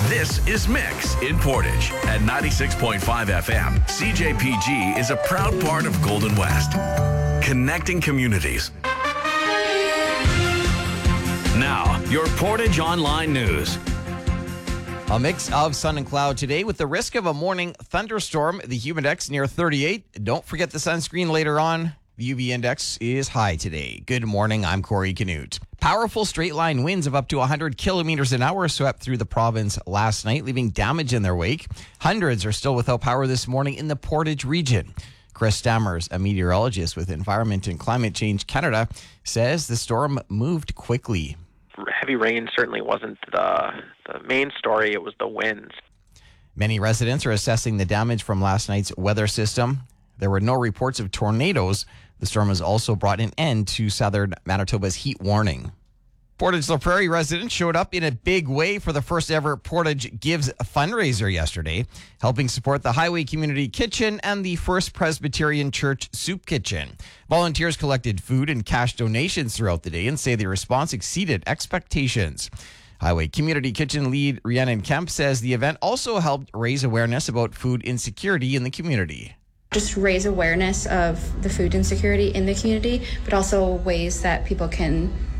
This is Mix in Portage at 96.5 FM. CJPG is a proud part of Golden West, connecting communities. Now, your Portage Online News. A mix of sun and cloud today with the risk of a morning thunderstorm. The humid index near 38. Don't forget the sunscreen later on. The UV index is high today. Good morning, I'm Corey Canute. Powerful straight line winds of up to 100 kilometers an hour swept through the province last night, leaving damage in their wake. Hundreds are still without power this morning in the Portage region. Chris Stammers, a meteorologist with Environment and Climate Change Canada, says the storm moved quickly. Heavy rain certainly wasn't the main story. It was the winds. Many residents are assessing the damage from last night's weather system. There were no reports of tornadoes. The storm has also brought an end to southern Manitoba's heat warning. Portage La Prairie residents showed up in a big way for the first ever Portage Gives fundraiser yesterday, helping support the Highway Community Kitchen and the First Presbyterian Church Soup Kitchen. Volunteers collected food and cash donations throughout the day and say the response exceeded expectations. Highway Community Kitchen lead Rhiannon Kemp says the event also helped raise awareness about food insecurity in the community. Just raise awareness of the food insecurity in the community, but also ways that people can